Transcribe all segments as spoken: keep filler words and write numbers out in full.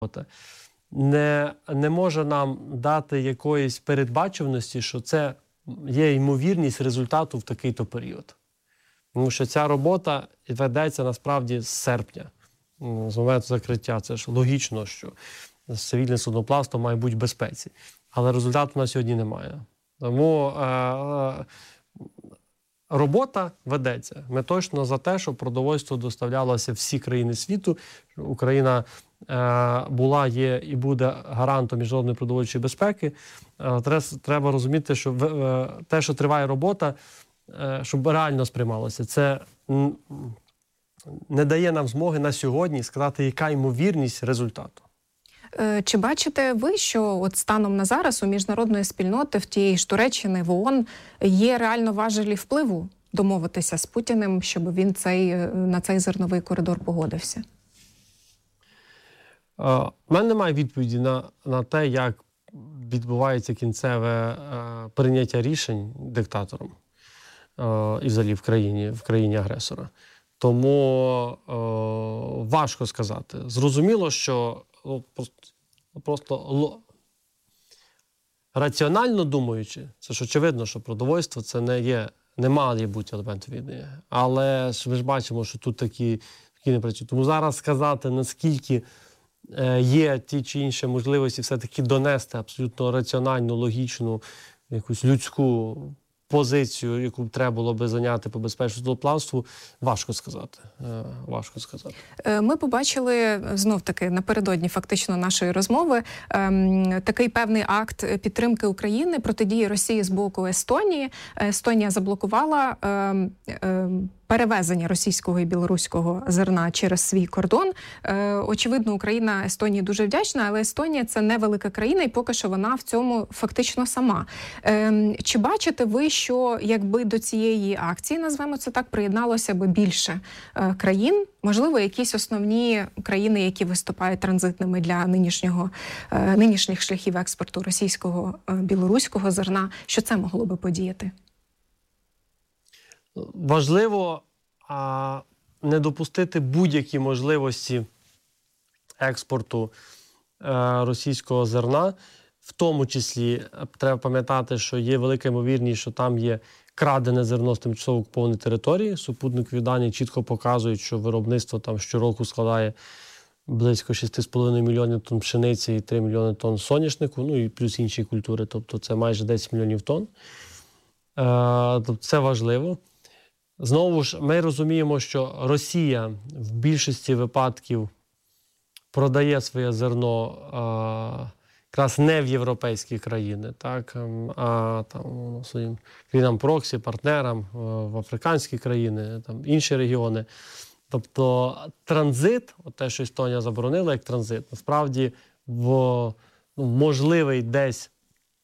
не, не може нам дати якоїсь передбачуваності, що це є ймовірність результату в такий-то період. Тому що ця робота ведеться насправді з серпня, з моменту закриття. Це ж логічно, що цивільне судноплавство має бути в безпеці. Але результату на сьогодні немає. Тому е, е, робота ведеться. Ми точно за те, щоб продовольство доставлялося в всі країни світу. Україна е, була, є і буде гарантом міжнародної продовольчої безпеки. Е, треба розуміти, що е, те, що триває робота, е, щоб реально сприймалося, це не дає нам змоги на сьогодні сказати, яка ймовірність результату. Чи бачите ви, що от станом на зараз у міжнародної спільноти, в тієї ж Туреччини, в ООН, є реально важелі впливу домовитися з Путіним, щоб він цей, на цей зерновий коридор погодився? У мене немає відповіді на, на те, як відбувається кінцеве е, прийняття рішень диктатором е, і взагалі в країні, в країні агресора. Тому е, важко сказати. Зрозуміло, що ну, просто, просто раціонально думаючи, це ж очевидно, що продовольство це не є, не має бути елемент війни. Але ж ми ж бачимо, що тут такі, такі не працюють. Тому зараз сказати, наскільки е, є ті чи інші можливості все-таки донести абсолютно раціональну, логічну, якусь людську позицію, яку б треба було би зайняти по безпечному судноплавству, важко сказати. Важко сказати. Ми побачили, знов-таки, напередодні фактично нашої розмови, такий певний акт підтримки України протидії Росії з боку Естонії. Естонія заблокувала перевезення російського і білоруського зерна через свій кордон. Е, очевидно, Україна Естонії дуже вдячна, але Естонія – це невелика країна, і поки що вона в цьому фактично сама. Е, чи бачите ви, що якби до цієї акції, назвемо це так, приєдналося би більше е, країн? Можливо, якісь основні країни, які виступають транзитними для нинішнього, е, нинішніх шляхів експорту російського, е, білоруського зерна, що це могло би подіяти? Важливо а, не допустити будь-які можливості експорту е, російського зерна. В тому числі треба пам'ятати, що є велика ймовірність, що там є крадене зерно з тимчасово окупованої території. Супутникові дані чітко показують, що виробництво там щороку складає близько шість з половиною мільйонів тонн пшениці і три мільйони тонн соняшнику, ну і плюс інші культури, тобто це майже десять мільйонів тонн. Е, тобто це важливо. Знову ж, ми розуміємо, що Росія в більшості випадків продає своє зерно а, якраз не в європейські країни, так, а там, своїм країнам проксі, партнерам, в африканські країни, там, інші регіони. Тобто транзит, от те, що Естонія заборонила як транзит, насправді в, ну, можливий десь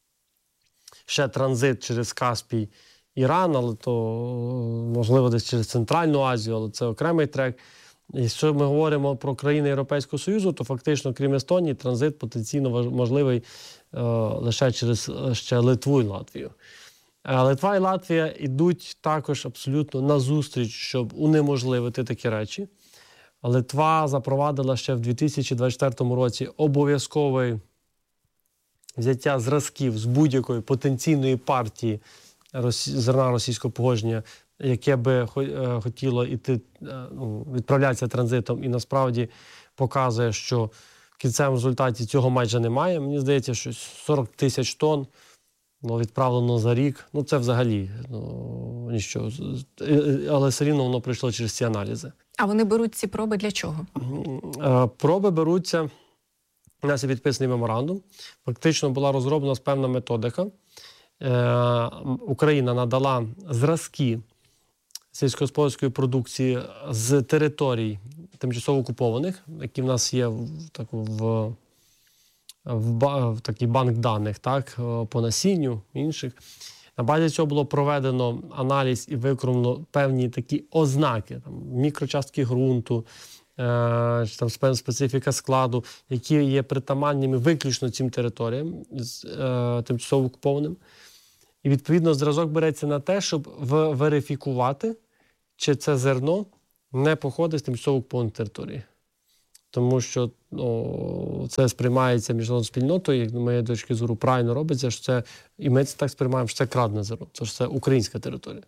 ще транзит через Каспій, Іран, але то, можливо, десь через Центральну Азію, але це окремий трек. Якщо ми говоримо про країни Європейського Союзу, то фактично, крім Естонії, транзит потенційно можливий е, лише через ще Литву і Латвію. Е, Литва і Латвія йдуть також абсолютно назустріч, щоб унеможливити такі речі. Литва запровадила ще в дві тисячі двадцять четвертому році обов'язкове взяття зразків з будь-якої потенційної партії зерна російського походження, яке би хотіло іти, ну, відправлятися транзитом, і насправді показує, що в кінцевому результаті цього майже немає. Мені здається, що сорок тисяч тонн ну, відправлено за рік. Ну, це взагалі ну, ніщо. Але все рівно воно пройшло через ці аналізи. А вони беруть ці проби для чого? Проби беруться, у нас є підписаний меморандум. Фактично була розроблена певна методика. Україна надала зразки сільськогосподарської продукції з територій тимчасово окупованих, які в нас є так, в, в, в такий банк даних, так, по насінню, інших. На базі цього було проведено аналіз і виконано певні такі ознаки, там, мікрочастки ґрунту, е, там, специфіка складу, які є притаманними виключно цим територіям, е, тимчасово окупованим. І, відповідно, зразок береться на те, щоб верифікувати, чи це зерно не походить з тимчасово окупованої території. Тому що ну, це сприймається міжнародною спільнотою, як з моєї точки зору, правильно робиться, що це, і ми це так сприймаємо, що це крадене зерно, це ж це українська територія.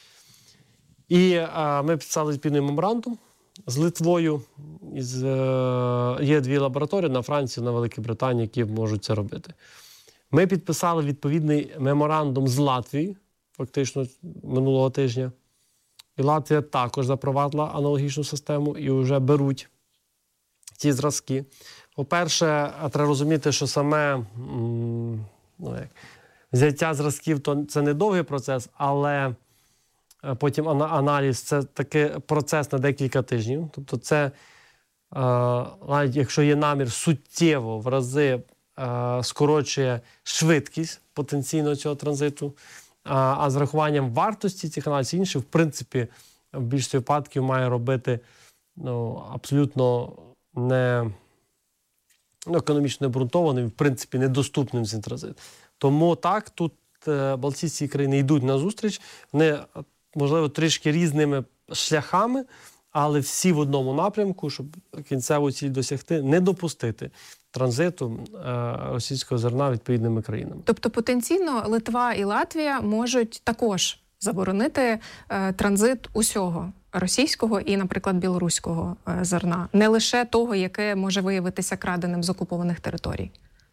І а, ми підписали спільний меморандум з Литвою. Із, е, є дві лабораторії на Франції, на Великій Британії, які можуть це робити. Ми підписали відповідний меморандум з Латвією, фактично минулого тижня. І Латвія також запровадила аналогічну систему і вже беруть ці зразки. По-перше, треба розуміти, що саме ну, як, взяття зразків то це не довгий процес, але потім аналіз – це такий процес на декілька тижнів. Тобто це, навіть якщо є намір, суттєво в рази скорочує швидкість потенційно цього транзиту, а з рахуванням вартості цих аналізів інших, в принципі, в більшості випадків має робити ну, абсолютно не ну, економічно необґрунтованим, в принципі, недоступним цей транзит. Тому так, тут е, балтійські країни йдуть на зустріч, вони, можливо, трішки різними шляхами, але всі в одному напрямку, щоб кінцеву ціль досягти, не допустити транзиту е, російського зерна відповідними країнами. Тобто потенційно Литва і Латвія можуть також заборонити е, транзит усього російського і, наприклад, білоруського е, зерна, не лише того, яке може виявитися краденим з окупованих територій?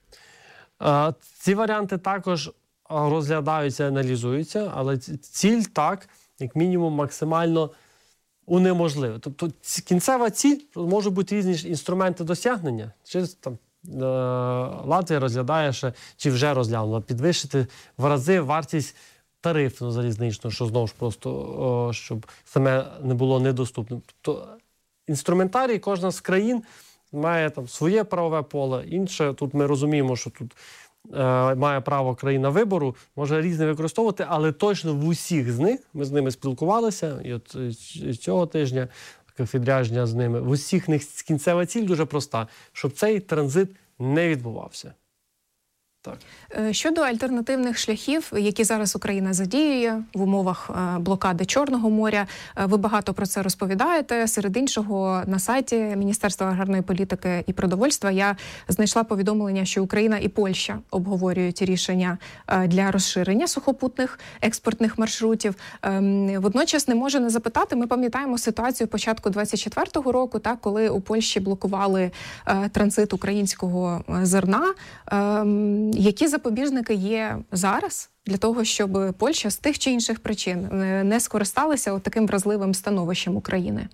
Е, ці варіанти також розглядаються, аналізуються, але ціль так, як мінімум, максимально унеможливо. Тобто кінцева ціль, можуть бути різні інструменти досягнення. Чи там Латвія розглядає ще, чи вже розглянула, підвищити в рази вартість тарифу залізничного, що знову ж просто, о, щоб саме не було недоступним. Тобто інструментарій кожна з країн має там своє правове поле, інше. Тут ми розуміємо, що тут е, має право країна вибору, може різне використовувати, але точно в усіх з них, ми з ними спілкувалися, і от і цього тижня, відрядження з ними, в усіх них кінцева ціль дуже проста, щоб цей транзит не відбувався. Так. Щодо альтернативних шляхів, які зараз Україна задіює в умовах блокади Чорного моря, ви багато про це розповідаєте. Серед іншого, на сайті Міністерства аграрної політики і продовольства я знайшла повідомлення, що Україна і Польща обговорюють рішення для розширення сухопутних експортних маршрутів. Водночас не можу не запитати, ми пам'ятаємо ситуацію початку двадцять четвертого року, так, коли у Польщі блокували транзит українського зерна. Які запобіжники є зараз для того, щоб Польща з тих чи інших причин не скористалася от таким вразливим становищем України?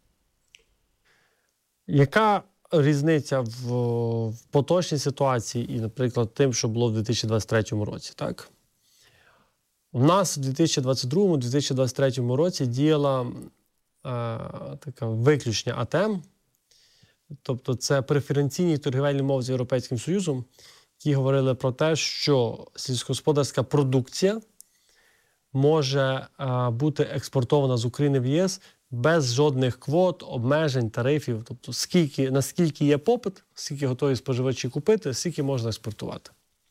Яка різниця в, в поточній ситуації і, наприклад, тим, що було в дві тисячі двадцять третьому році? Так? У нас в дві тисячі двадцять другому - дві тисячі двадцять третьому році діяла е, така виключення А Т М, тобто це преференційні торгівельні умови з Європейським Союзом, які говорили про те, що сільськогосподарська продукція може а, бути експортована з України в Є С без жодних квот, обмежень, тарифів. Тобто, скільки, наскільки є попит, скільки готові споживачі купити, скільки можна експортувати.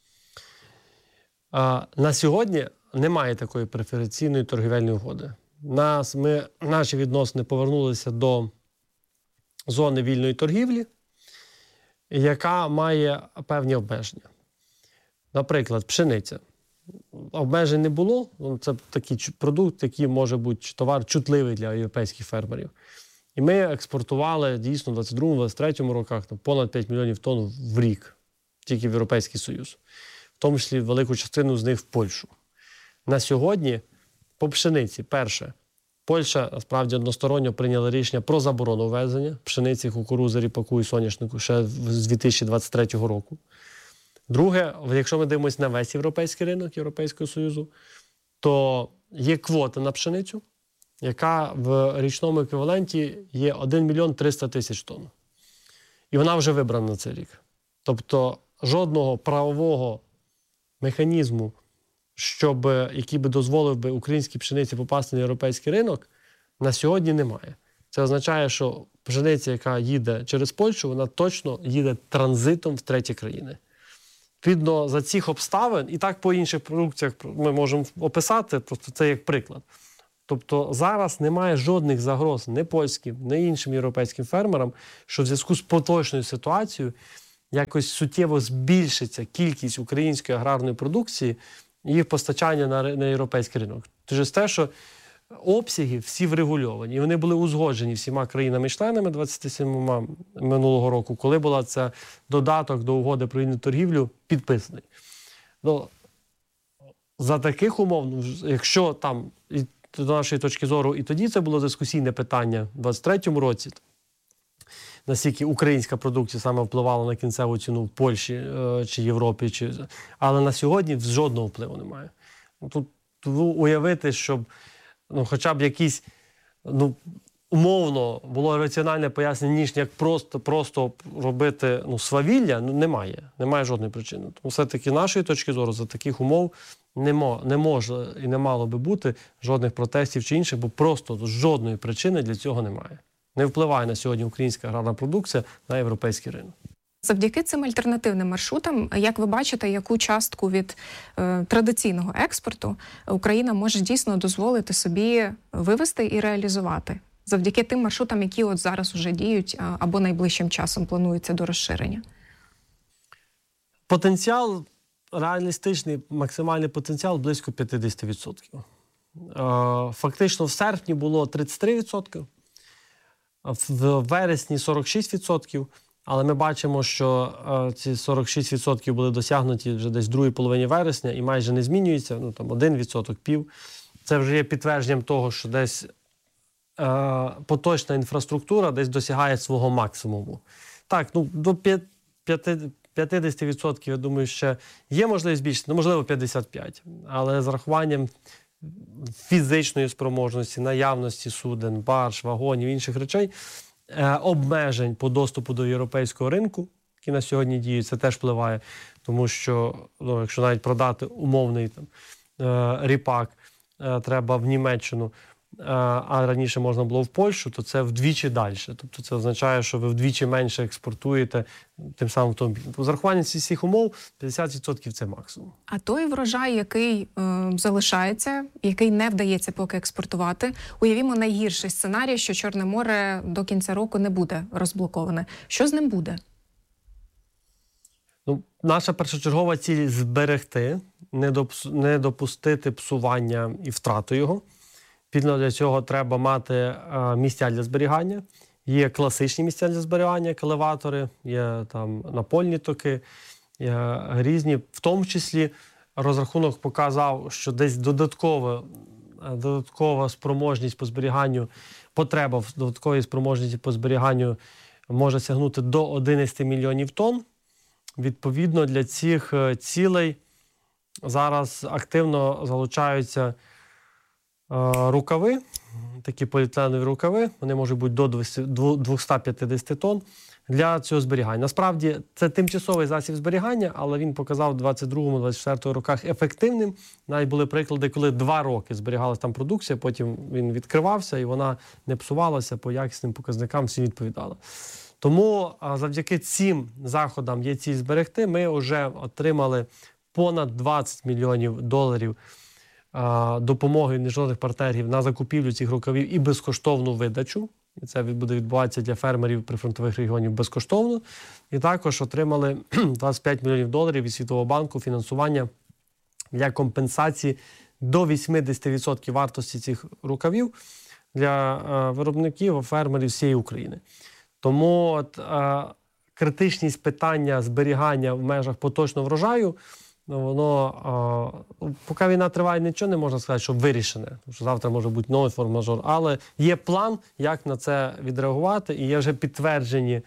А, на сьогодні немає такої преференційної торгівельної угоди. Нас, ми, наші відносини повернулися до зони вільної торгівлі, яка має певні обмеження. Наприклад, пшениця. Обмежень не було. Це такий продукт, який може бути товар чутливий для європейських фермерів. І ми експортували дійсно в двадцять другому - двадцять третьому роках понад п'ять мільйонів тонн в рік, тільки в Європейський Союз. В тому числі велику частину з них в Польщу. На сьогодні по пшениці, перше, Польща, насправді, односторонньо прийняла рішення про заборону ввезення пшениці, кукурудзи, ріпаку і соняшнику ще з дві тисячі двадцять третього року. Друге, якщо ми дивимося на весь європейський ринок Європейського Союзу, то є квота на пшеницю, яка в річному еквіваленті є один мільйон триста тисяч тонн. І вона вже вибрана на цей рік. Тобто жодного правового механізму, щоб, який би дозволив би українській пшениці попасти на європейський ринок, на сьогодні немає. Це означає, що пшениця, яка їде через Польщу, вона точно їде транзитом в треті країни. Відповідно, за цих обставин, і так по інших продукціях ми можемо описати, просто це як приклад. Тобто зараз немає жодних загроз ні польським, ні іншим європейським фермерам, що в зв'язку з поточною ситуацією якось суттєво збільшиться кількість української аграрної продукції і їх постачання на, на європейський ринок. Через те, що обсяги всі врегульовані, і вони були узгоджені всіма країнами-членами двадцяти сімома минулого року, коли була це додаток до угоди про вільну торгівлю підписаний. Ну, за таких умов, ну, якщо там, і, до нашої точки зору, і тоді це було дискусійне питання в двадцять третьому році, наскільки українська продукція саме впливала на кінцеву ціну в Польщі е, чи Європі, чи... але на сьогодні жодного впливу немає. Тут уявити, щоб ну, хоча б якісь, ну, умовно було раціональне пояснення, ніж як просто, просто робити ну, свавілля, ну, немає. Немає жодної причини. Тому все-таки нашої точки зору за таких умов не, мо, не може і не мало би бути жодних протестів чи інших, бо просто жодної причини для цього немає. Не впливає на сьогодні українська аграрна продукція на європейський ринок. Завдяки цим альтернативним маршрутам, як ви бачите, яку частку від е, традиційного експорту Україна може дійсно дозволити собі вивести і реалізувати? Завдяки тим маршрутам, які от зараз уже діють або найближчим часом плануються до розширення? Потенціал, реалістичний, максимальний потенціал близько п'ятдесят відсотків. Фактично в серпні було тридцять три відсотки, в вересні сорок шість відсотків, але ми бачимо, що ці сорок шість відсотків були досягнуті вже десь в другій половині вересня і майже не змінюються, ну там один відсоток, пів. Це вже є підтвердженням того, що десь е, поточна інфраструктура десь досягає свого максимуму. Так, ну до п'ятдесят відсотків, я думаю, ще є можливість збільшити, ну, можливо, п'ятдесят п'ять відсотків, але з рахуванням фізичної спроможності, наявності суден, барж, вагонів, інших речей, е, обмежень по доступу до європейського ринку, які на сьогодні діють, це теж впливає, тому що, ну, якщо навіть продати умовний там, е, ріпак е, треба в Німеччину, е, а раніше можна було в Польщу, то це вдвічі далі. Тобто це означає, що ви вдвічі менше експортуєте тим самим автомобілем. З рахуванням всіх умов п'ятдесят відсотків це максимум. А той врожай, який е, залишається, який не вдається поки експортувати, уявімо найгірший сценарій, що Чорне море до кінця року не буде розблоковане. Що з ним буде? Ну, наша першочергова ціль – зберегти, не, доп... не допустити псування і втрату його. Відповідно, для цього треба мати е, місця для зберігання. Є класичні місця для зберігання, келеватори, є там напольні токи, є різні. В тому числі розрахунок показав, що десь додаткова, додаткова спроможність по зберіганню, потреба в додатковій спроможності по зберіганню може сягнути до одинадцяти мільйонів тонн. Відповідно, для цих цілей зараз активно залучаються рукави, такі поліетиленові рукави, вони можуть бути до двохсот п'ятдесят тонн для цього зберігання. Насправді, це тимчасовий засіб зберігання, але він показав в двадцять другому - двадцять четвертому роках ефективним. Навіть були приклади, коли два роки зберігалася там продукція, потім він відкривався і вона не псувалася, по якісним показникам всі відповідала. Тому завдяки цим заходам є ціль зберегти. Ми вже отримали понад двадцять мільйонів доларів допомоги міжнародних партнерів на закупівлю цих рукавів і безкоштовну видачу. І це буде відбуватися для фермерів прифронтових регіонів безкоштовно. І також отримали двадцять п'ять мільйонів доларів від Світового банку фінансування для компенсації до вісімдесят відсотків вартості цих рукавів для виробників, фермерів всієї України. Тому от, е, критичність питання зберігання в межах поточного врожаю, ну, воно, е, поки війна триває, нічого не можна сказати, що вирішене. Тому що завтра може бути новий форс-мажор. Але є план, як на це відреагувати, і є вже підтверджені,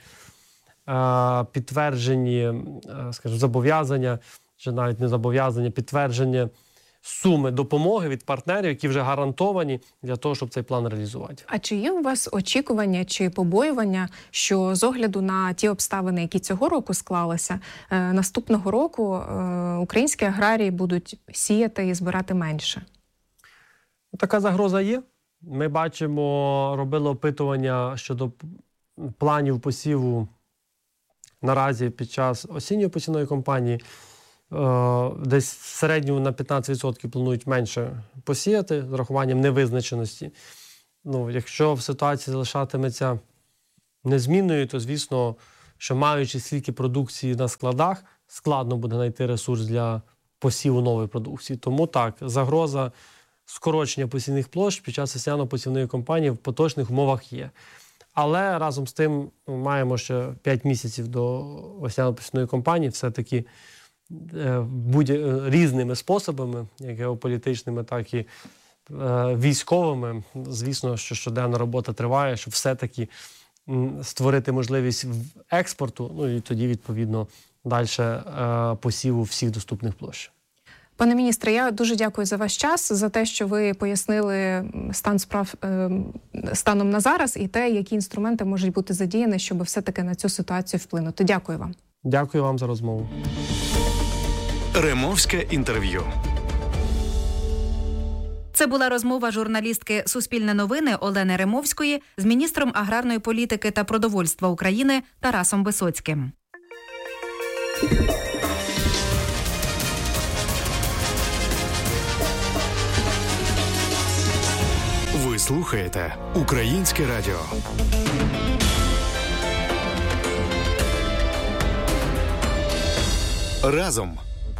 е, підтверджені е, скажімо, зобов'язання, чи навіть не зобов'язання, підтвердження суми допомоги від партнерів, які вже гарантовані для того, щоб цей план реалізувати. А чи є у вас очікування чи побоювання, що з огляду на ті обставини, які цього року склалися, е, наступного року е, українські аграрії будуть сіяти і збирати менше? Така загроза є. Ми бачимо, робили опитування щодо планів посіву наразі під час осінньої посівної кампанії. десь в середньому на п'ятнадцять відсотків планують менше посіяти з урахуванням невизначеності. Ну, якщо ситуація залишатиметься незмінною, то, звісно, що маючи стільки продукції на складах, складно буде знайти ресурс для посіву нової продукції. Тому так, загроза скорочення посівних площ під час весняно-посівної кампанії в поточних умовах є. Але разом з тим маємо ще п'ять місяців до весняно-посівної кампанії, все-таки будь- різними способами, як геополітичними, так і військовими. Звісно, що щоденна робота триває, щоб все-таки створити можливість експорту, ну і тоді, відповідно, далі посіву всіх доступних площ. Пане міністре, я дуже дякую за ваш час, за те, що ви пояснили стан справ станом на зараз і те, які інструменти можуть бути задіяні, щоб все-таки на цю ситуацію вплинути. Дякую вам. Дякую вам за розмову. Ремовське інтерв'ю. Це була розмова журналістки «Суспільне новини» Олени Ремовської з міністром аграрної політики та продовольства України Тарасом Висоцьким. Ви слухаєте Українське радіо. Разом.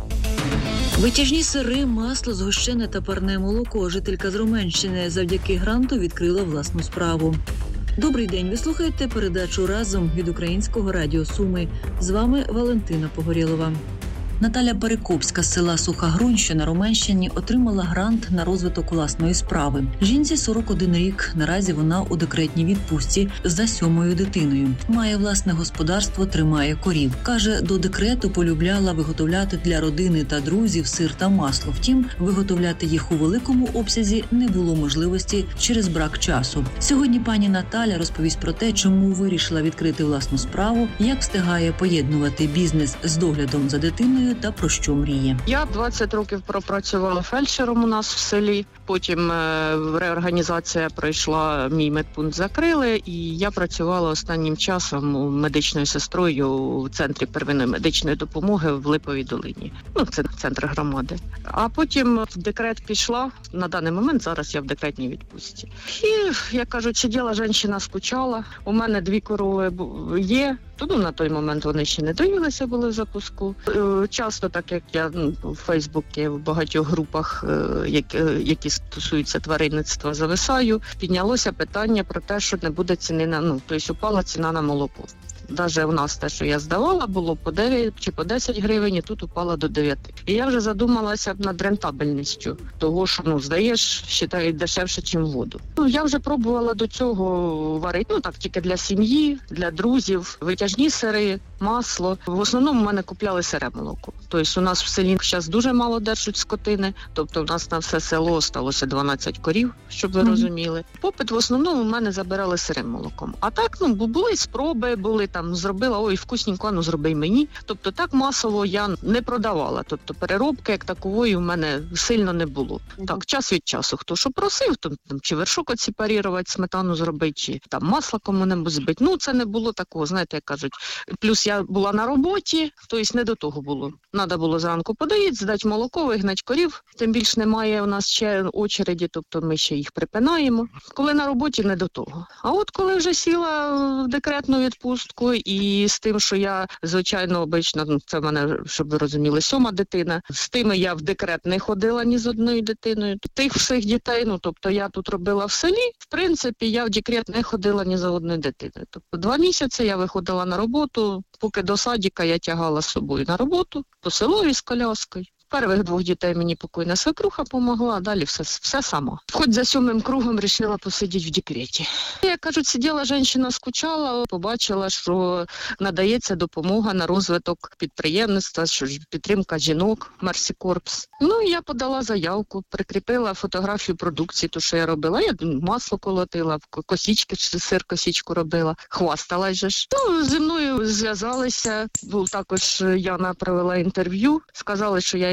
Витяжні сири, масло, згущене та парне молоко. Жителька з Роменщини завдяки гранту відкрила власну справу. Добрий день, ви слухаєте передачу «Разом» від Українського радіо Суми. З вами Валентина Погорєлова. Наталя Перекопська з села Суха Грунь, що на Роменщині, отримала грант на розвиток власної справи. Жінці сорок один рік, наразі вона у декретній відпустці за сьомою дитиною. Має власне господарство, тримає корів. Каже, до декрету полюбляла виготовляти для родини та друзів сир та масло. Втім, виготовляти їх у великому обсязі не було можливості через брак часу. Сьогодні пані Наталя розповість про те, чому вирішила відкрити власну справу, як встигає поєднувати бізнес з доглядом за дитиною та про що мріє. Я двадцять років пропрацювала фельдшером у нас в селі, потім реорганізація пройшла, мій медпункт закрили, і я працювала останнім часом медичною сестрою в Центрі первинної медичної допомоги в Липовій долині. Ну, це центр громади. А потім в декрет пішла, на даний момент зараз я в декретній відпустці. І, як кажуть, сиділа жінка, скучала, у мене дві корови є, то ну, на той момент вони ще не доїлися, були в запуску. Часто, так як я ну, в Фейсбуці, в багатьох групах, які, які стосуються тваринництва, зависаю, піднялося питання про те, що не буде ціни на, ну, тобто упала ціна на молоко. Навіть у нас те, що я здавала, було по дев'ять чи по десять гривень, і тут упала до дев'яти. І я вже задумалася над рентабельністю того, що, ну, здаєш, вважають дешевше, ніж воду. Ну, я вже пробувала до цього варити, ну, так, тільки для сім'ї, для друзів, витяжні сири, масло. В основному в мене купляли сире молоко. Тобто у нас в селі зараз дуже мало держать скотини, тобто в нас на все село сталося дванадцять корів, щоб ви mm-hmm. розуміли. Попит в основному в мене забирали сирим молоком. А так, ну, були спроби, були там, зробила, ой, вкусненько, ну, зроби й мені. Тобто так масово я не продавала. Тобто переробки як такової в мене сильно не було. Mm-hmm. Так, час від часу, хто що просив, то, там, чи вершок отсепарувати, сметану зробити, чи там масло кому-небудь збити. Ну, це не було такого, знаєте, як кажуть. Плюс я була на роботі, тобто не до того було. Надо було зранку подоїти, здати молоко, вигнати корів. Тим більше немає у нас ще очереді, тобто ми ще їх припинаємо. Коли на роботі, не до того. А от коли вже сіла в декретну відпустку і з тим, що я, звичайно, обично, ну, це в мене, щоб ви розуміли, сьома дитина, з тими я в декрет не ходила ні з одною дитиною. Тих всіх дітей, ну, тобто я тут робила в селі, в принципі, я в декрет не ходила ні за одною дитиною. Тобто два місяці я виходила на роботу, поки до садика я тягала з собою на роботу, по селові з коляскою. Перших двох дітей мені покойна свекруха допомогла, а далі все, все сама. Хоч за сьомим кругом вирішила посидіти в декреті. Як кажуть, сиділа жінка, скучала, побачила, що надається допомога на розвиток підприємництва, що підтримка жінок, Марсікорпс. Ну, і я подала заявку, прикріпила фотографію продукції, то, що я робила. Я масло колотила, косічки, сир косічку робила, хвасталась же ж. Ну, зі мною зв'язалися, був також Яна провела інтерв'ю, сказали, що я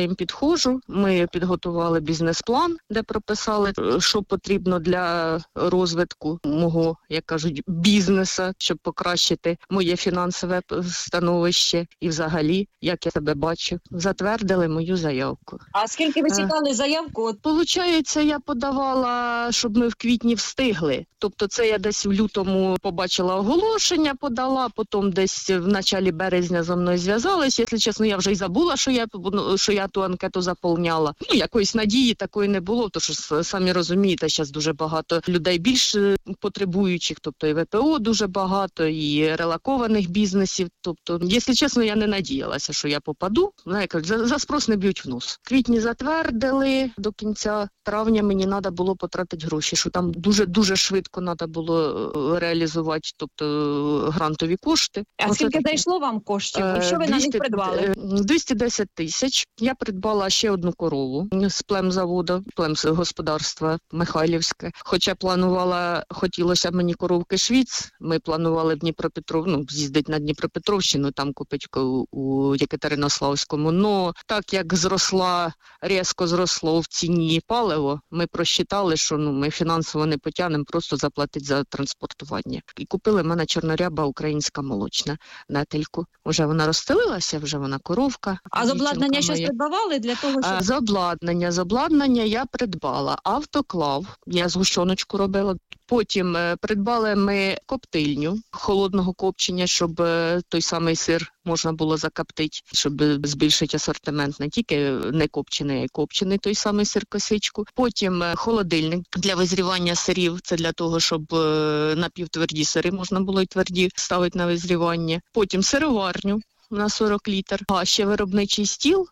їм підходжу. Ми підготували бізнес-план, де прописали, що потрібно для розвитку мого, як кажуть, бізнесу, щоб покращити моє фінансове становище і взагалі, як я себе бачу. Затвердили мою заявку. А скільки ви чекали заявку? От Получається, я подавала, щоб ми в квітні встигли. Тобто це я десь в лютому побачила оголошення, подала, потім десь в началі березня зі мною зв'язались. Якщо чесно, я вже й забула, що я, що я ту анкету заповняла. Ну, якоїсь надії такої не було, тому що, самі розумієте, зараз дуже багато людей більш потребуючих, тобто і ВПО дуже багато, і релокованих бізнесів. Тобто, якщо чесно, я не надіялася, що я попаду. За, за спрос не б'ють в нос. В квітні затвердили, до кінця травня мені треба було потратити гроші, що там дуже-дуже швидко треба було реалізувати, тобто грантові кошти. А Оце скільки таке. зайшло вам коштів? Що ви на них придбали? двісті десять тисяч. Я придбала ще одну корову з племзаводу, племгосподарства Михайлівське. Хоча планувала, хотілося б мені коровки Швіц, ми планували в Дніпропетров, ну, з'їздити на Дніпропетровщину, там купити у Єкатеринославському. Но так як зросла, різко зросло в ціні паливо, ми просчитали, що ну, ми фінансово не потягнемо, просто заплатити за транспортування. І купили в мене чорноряба українська молочна нетельку. Вже вона розстелилася, вже вона коровка. А з обладнання щось придбавали для того, щоб... А, з обладнання, з обладнання я придбала автоклав, я згущеночку робила. Потім е, придбали ми коптильню холодного копчення, щоб е, той самий сир можна було закоптити, щоб збільшити асортимент не тільки не копчений, а й копчений той самий сир косичку. Потім е, холодильник для визрівання сирів, це для того, щоб е, напівтверді сири можна було й тверді ставити на визрівання. Потім сироварню на сорок літр, а ще виробничий стіл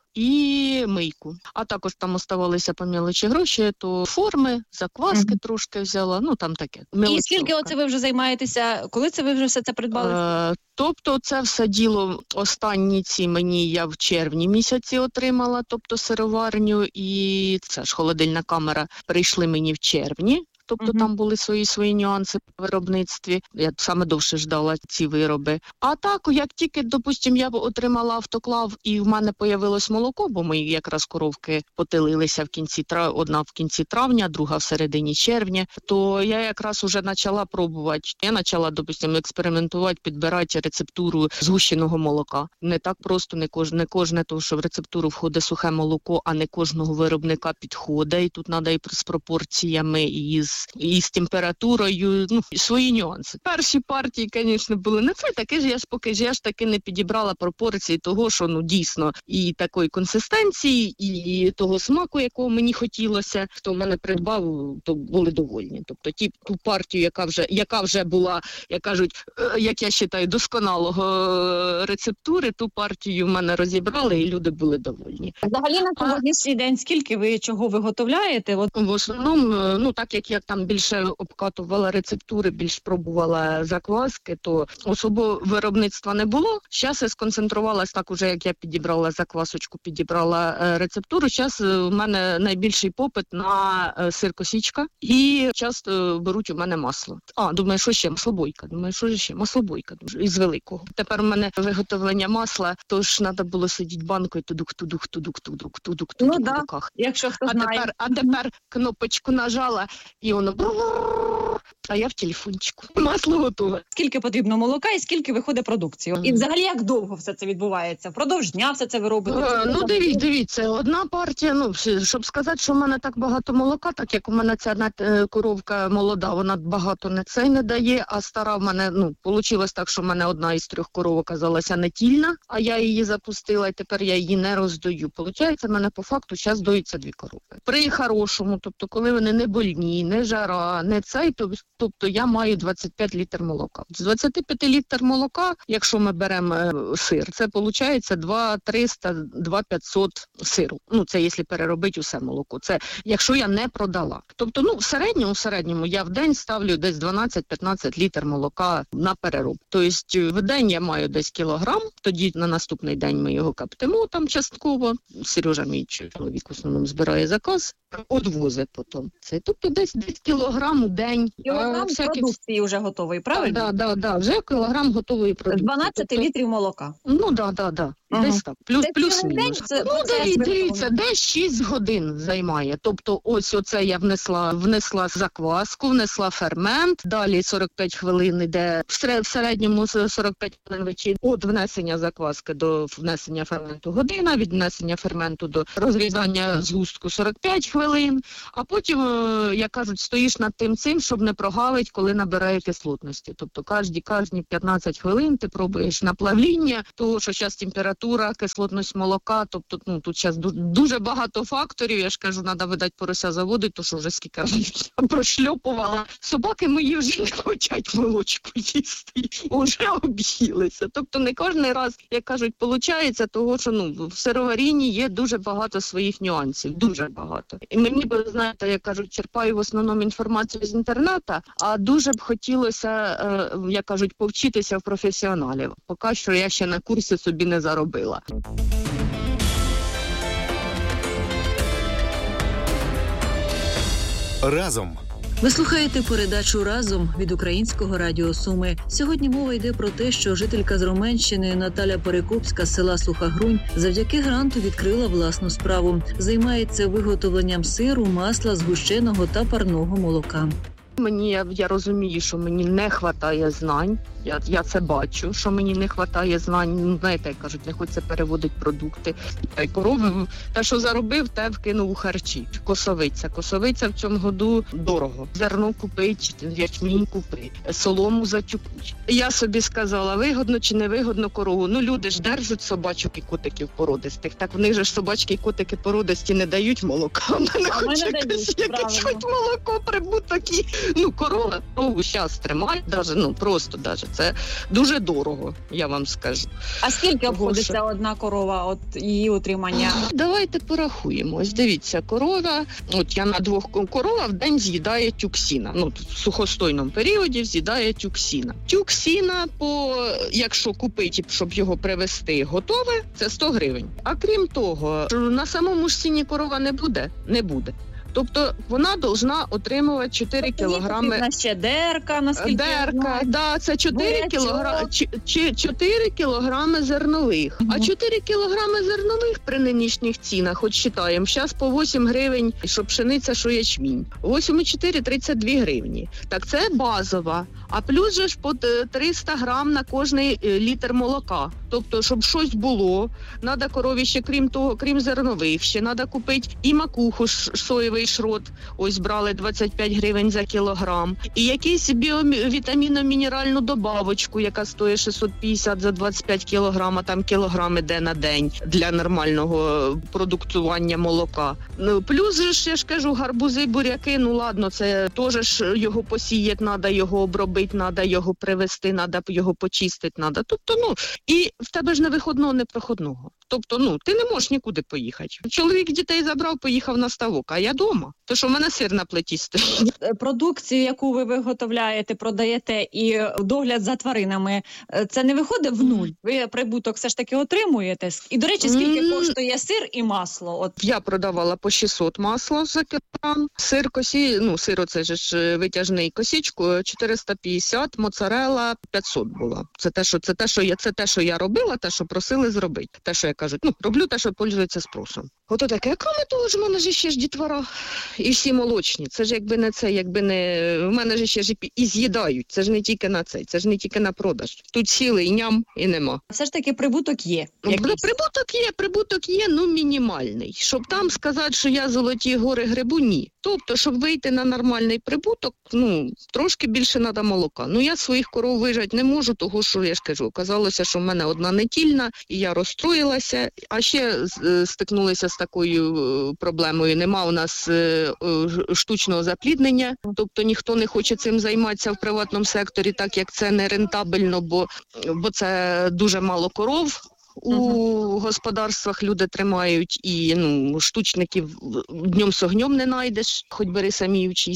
і мийку. А також там оставалися по мілочі гроші, то форми, закваски mm-hmm. трошки взяла, ну там таке. І скільки оце ви вже займаєтеся, коли це ви вже все це придбали? Е, тобто це все діло, останні ці мені я в червні місяці отримала, тобто сироварню і це ж холодильна камера, прийшли мені в червні. Тобто uh-huh. там були свої свої нюанси в виробництві. Я саме довше ждала ці вироби. А так, як тільки, допустим, я отримала автоклав і в мене появилось молоко, бо мої якраз коровки потилилися в кінці трав... одна в кінці травня, друга в середині червня, то я якраз уже почала пробувати. Я почала, допустим, експериментувати, підбирати рецептуру згущеного молока. Не так просто, не кожне, не кожне, тому що в рецептуру входить сухе молоко, а не кожного виробника підходить. І тут треба і з пропорціями, і з і з температурою, ну, свої нюанси. Перші партії, звісно, були не це, таке ж я ж поки ж я ж таки не підібрала пропорції того, що, ну, дійсно, і такої консистенції, і того смаку, якого мені хотілося, хто в мене придбав, то були довольні. Тобто ті, ту партію, яка вже, яка вже була, як кажуть, як я вважаю, досконалого рецептури, ту партію в мене розібрали, і люди були довольні. Взагалі на сьогоднішній день скільки ви чого виготовляєте? От... В основному, ну, так як я там більше обкатувала рецептури, більш пробувала закваски, то особо виробництва не було. Зараз я сконцентрувалась так уже, як я підібрала заквасочку, підібрала е, рецептуру. Зараз у мене найбільший попит на е, сир косичка і часто беруть у мене масло. А, думаю, що ще? Маслобойка. Думаю, що ще? Маслобойка із великого. Тепер у мене виготовлення масла, тож треба було сидіти банкою тудук-тудук, тудук-тудук, тудук-тудук. Ну да, якщо хто а знає. Тепер, а тепер кнопочку нажала, і воно, а я в телефончику. Масло готове. Скільки потрібно молока і скільки виходить продукції? І взагалі як довго все це відбувається? Впродовж дня все це ви робите? Е, ну, дивіться, дивіться, одна партія, ну, щоб сказати, що в мене так багато молока, так як у мене ця коровка молода, вона багато не цей не дає, а стара в мене, ну, вийшло так, що в мене одна із трьох коров оказалася нетільна, а я її запустила, і тепер я її не роздаю. Получається, в мене по факту зараз доїться дві корови. При хорошому, тобто, коли вони не больні, не жара, не цей, то, тобто я маю двадцять п'ять літр молока. З двадцять п'ять літр молока, якщо ми беремо е, сир, це виходить два триста, два п'ятсот сиру. Ну, це якщо переробити усе молоко. Це якщо я не продала. Тобто, ну, в середньому, в середньому я в день ставлю десь дванадцять-п'ятнадцять літр молока на перероб. Тобто, в день я маю десь кілограм, тоді на наступний день ми його коптимо там частково. Сережа, мій чоловік, в основному збирає заказ, одвозить потім. Це, тобто, десь, десь кілограм у день. Кілограм всякі... продукції вже готовий, правильно? Так, да, да, да, вже кілограм готової продукції. дванадцять тобто... літрів молока. Ну, так, да, так, да, да. Ага. Десь так, плюс, Це плюс-мінус. цілий день? Це Ну, процес диві- дивіться, виготовлення? десь шість годин займає. Тобто ось оце я внесла, внесла закваску, внесла фермент, далі сорок п'ять хвилин йде, в сер- в середньому сорок п'ять хвилин вечір від внесення закваски до внесення ферменту година, від внесення ферменту до розрізання згустку сорок п'ять хвилин, а потім, е, як кажуть, стоїш над тим цим, щоб не прогавить, коли набирає кислотності. Тобто кожні, кожні п'ятнадцять хвилин ти пробуєш наплавління, того, що зараз температура, кислотність молока, тобто ну, тут зараз дуже багато факторів, я ж кажу, треба, видати, порося заводити, то що вже скільки разів я прошльопувала. Собаки мої вже не хочуть молочку їсти, вже об'їлися. Тобто не кожен раз, як кажуть, виходить, того, що ну, в сироварінні є дуже багато своїх нюансів, дуже багато. І мені, б, знаєте, як кажуть, черпаю в основному інформацію з інтернету, а дуже б хотілося, е, як кажуть, повчитися в професіоналів. Поки що я ще на курси собі не заробила. Разом. Ви слухаєте передачу «Разом» від Українського радіо Суми. Сьогодні мова йде про те, що жителька з Роменщини Наталя Перекопська з села Суха Грунь завдяки гранту відкрила власну справу. Займається виготовленням сиру, масла, згущеного та парного молока. Мені, я, я розумію, що мені не вистачає знань, я, я це бачу, що мені не вистачає знань, ну, знаєте, як кажуть, не хочеться переводити продукти. Та й корови, те, що заробив, те вкинув у харчі. Косовиця. Косовиця в цьому году дорого. Зерно купить, ячмінь купить, солому затюкуть. Я собі сказала, вигодно чи не вигодно корову. Ну, люди ж держать собачок і котиків породистих. Так в них же ж собачки і котики породисті не дають молока. Вона не А в мене хоче дають, якесь, якесь правильно. хоч молоко, прибуток і ну, корова корову зараз тримають, даже, ну, просто даже. Це дуже дорого, я вам скажу. А скільки Того, обходиться що- одна корова, от її утримання? Давайте порахуємо. Ось дивіться, корова, от я на двох корова в день з'їдає тюк сіна. Ну, в сухостойному періоді з'їдає тюк сіна. Тюк сіна, по, якщо купити, щоб його привезти готове, це сто гривень. А крім того, що на самому ж сіні корова не буде, не буде. Тобто вона повинна отримувати чотири кілограми. Потрібна ще дерка, наскільки я Дерка, знаю. да, це чотири Бурячок. кілограми, чотири кілограми зернових. Мгм. А чотири кілограми зернових при нинішніх цінах, от читаємо, зараз по вісім гривень, що пшениця, що ячмінь. вісім і чотири – тридцять дві гривні. Так це базова. А плюс же ж по триста грам на кожний е, літр молока. Тобто, щоб щось було, треба корові ще, крім того, крім зернових, ще треба купити і макуху, ш- соєвий шрот. Ось брали двадцять п'ять гривень за кілограм. І якийсь біовітамінно-мінеральну добавочку, яка стоїть шістсот п'ятдесят за двадцять п'ять кілограм, а там кілограм іде на день для нормального продуктування молока. Ну, плюс же ж, я ж кажу, гарбузи, буряки, ну ладно, це теж ж його посіяти треба, його обробити треба, його привезти треба, його почистити треба. Тобто, ну, і в тебе ж не виходного, не проходного. Тобто, ну, ти не можеш нікуди поїхати. Чоловік дітей забрав, поїхав на ставок, а я вдома. То що в мене сир на плиті стоїть. Продукцію, яку ви виготовляєте, продаєте, і догляд за тваринами, це не виходить в нуль? Ви прибуток все ж таки отримуєте? І, до речі, скільки М. коштує сир і масло? От Я продавала по шістсот масла за кілограм. Сир косі, ну, сир оце ж витяжний косічку, чотириста п'ятдесят, моцарелла п'ятсот була. Це те, що це те, що я це те, що я робила, те, що просили зробити. Те, що я кажу, ну, роблю те, що пользується спросом. Ото таке, а крім того ж, в мене ж ще ж дітвора і всі молочні. Це ж якби не це, якби не в мене ж ще ж і, і з'їдають. Це ж не тільки на цей, це ж не тільки на продаж. Тут сіли і ням, і нема. все ж таки прибуток є. Ну, якийсь. прибуток є, прибуток є, ну мінімальний. Щоб там сказати, що я золоті гори грибу, ні. Тобто, щоб вийти на нормальний прибуток, ну, трошки більше треба молока. Ну, я своїх коров вижати не можу, того, що, я ж кажу, казалося, що в мене одна нетільна, і я розстроїлася. А ще е, стикнулися з такою е, проблемою. Нема у нас е, е, штучного запліднення, тобто ніхто не хоче цим займатися в приватному секторі, так як це не рентабельно, бо, бо це дуже мало коров. У uh-huh. господарствах люди тримають, і ну, штучників днем з огнем не знайдеш, хоч бери самі вчися.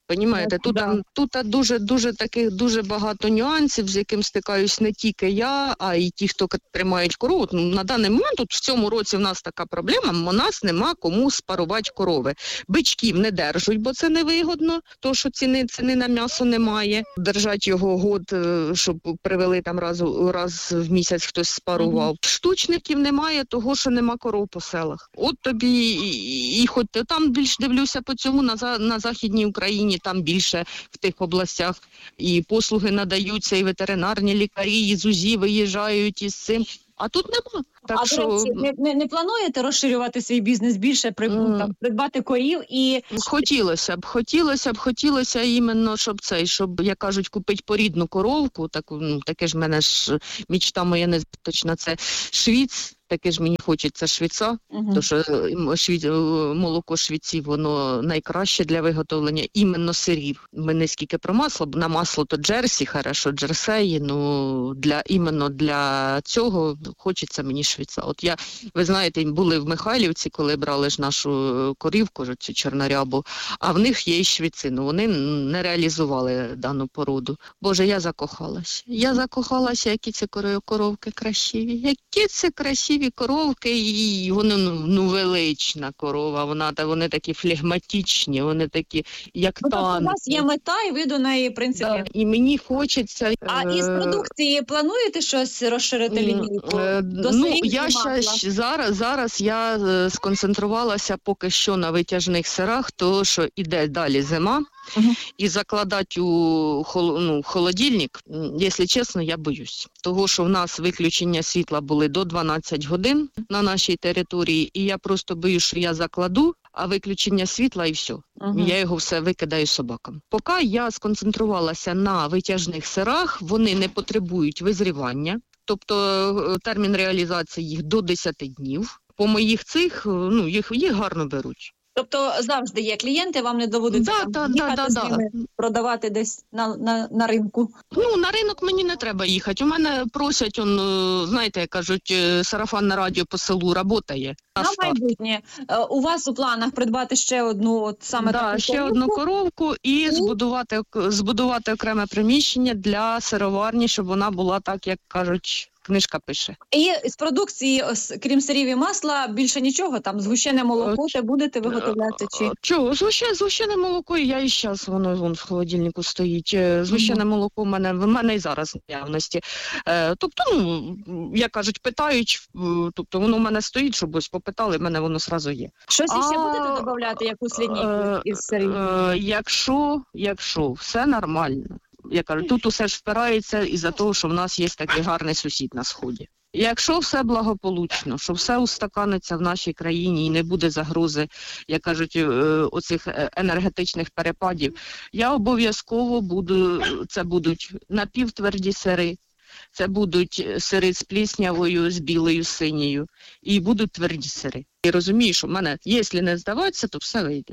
Понімаєте, тут, Да. тут дуже, дуже таких дуже багато нюансів, з яким стикаюсь не тільки я, а й ті, хто тримають корову. Ну, на даний момент тут в цьому році в нас така проблема, у нас нема кому спарувати корови. Бичків не держать, бо це невигодно, то що ціни, ціни на м'ясо немає. Держать його год, е, щоб привели там раз, раз в місяць хтось спарував. Mm-hmm. Штучників немає, того, що нема коров по селах. От тобі і, і хоч там більш дивлюся по цьому на, на Західній Україні, там більше в тих областях і послуги надаються, і ветеринарні лікарі, і з УЗІ виїжджають із цим. А тут нема. Так а, що... до речі, не, не, не плануєте розширювати свій бізнес більше, при, mm. там, придбати корів і... Хотілося б, хотілося б, хотілося іменно, щоб цей, щоб, як кажуть, купити порідну коровку, так, ну, таке ж в мене ж мічта моя не точно, це швіц. Таке ж мені хочеться швіца, uh-huh. тому що швіц, молоко швіців, воно найкраще для виготовлення іменно сирів. Ми не скільки про масло, бо на масло то джерсі, хорошо, джерсеї, ну для, іменно для цього хочеться мені швіца. От я, ви знаєте, були в Михайлівці, коли брали ж нашу корівку, цю чорнорябу, а в них є і швіци, ну вони не реалізували дану породу. Боже, я закохалась. Я закохалася, які це коровки красиві, які це красиві коровки, і вони, ну, ну велична корова, вона, та вони такі флегматичні, вони такі, як ну, танки. У вас є мета, і ви до неї, в принципі. Да, і мені хочеться... А із продукції плануєте щось розширити лінійку? До ну, я ще, зараз, зараз я сконцентрувалася поки що на витяжних сирах, тому що іде далі зима, uh-huh. і закладати у хол, ну, холодильник, якщо чесно, я боюсь. Того, що в нас виключення світла були до дванадцять годин на нашій території, і я просто боюсь, що я закладу, а виключення світла і все. Uh-huh. Я його все викидаю собакам. Поки я сконцентрувалася на витяжних сирах, вони не потребують визрівання, тобто термін реалізації їх до десять днів. По моїх цих, ну, їх, їх гарно беруть. Тобто завжди є клієнти, вам не доводиться да, там, да, їхати да, з да, ними, да. продавати десь на, на, на ринку? Ну, на ринок мені не треба їхати. У мене просять, он, знаєте, як кажуть, сарафанне радіо по селу працює. На, на майбутнє. У вас у планах придбати ще одну, от саме да, таку ще коровку? одну коровку і, і збудувати, збудувати окреме приміщення для сироварні, щоб вона була так, як кажуть, книжка пише. І з продукції, крім сирів і масла, більше нічого? Там згущене молоко те будете виготовляти? Чи? Чого? Згущене, згущене молоко, я і зараз, воно вон в холодильнику стоїть. Згущене mm-hmm. молоко в мене, в мене і зараз в наявності. Е, тобто, ну, як кажуть, питають, тобто воно в мене стоїть, щоб ось попитали, в мене воно одразу є. Щось а, ще будете додавати, якусь лінійку е, із сирів? Е, якщо, якщо все нормально, я кажу, тут усе ж впирається із-за того, що в нас є такий гарний сусід на Сході. Якщо все благополучно, що все устаканиться в нашій країні і не буде загрози, як кажуть, оцих енергетичних перепадів, я обов'язково буду, це будуть напівтверді сири, це будуть сири з пліснявою, з білою, з синьою, і будуть тверді сири. І розумію, що в мене, якщо не здаватися, то все вийде.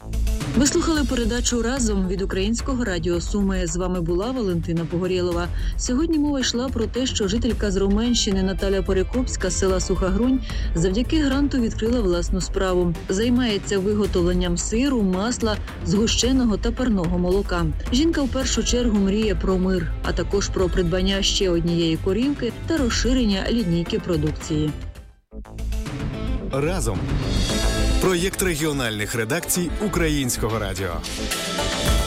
Ви слухали передачу «Разом» від Українського радіо Суми. З вами була Валентина Погорєлова. Сьогодні мова йшла про те, що жителька з Роменщини Наталя Перекопська з села Суха Грунь завдяки гранту відкрила власну справу. Займається виготовленням сиру, масла, згущеного та парного молока. Жінка в першу чергу мріє про мир, а також про придбання ще однієї корівки та розширення лінійки продукції. «Разом» – проєкт регіональних редакцій Українського радіо.